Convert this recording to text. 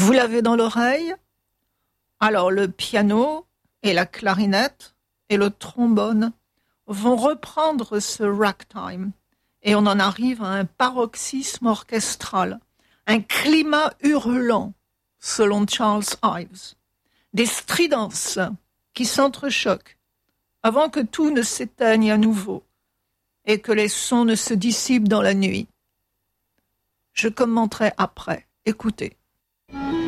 Vous l'avez dans l'oreille? Alors le piano et la clarinette et le trombone vont reprendre ce ragtime et on en arrive à un paroxysme orchestral, un climat hurlant, selon Charles Ives, des stridences qui s'entrechoquent avant que tout ne s'éteigne à nouveau et que les sons ne se dissipent dans la nuit. Je commenterai après. Écoutez.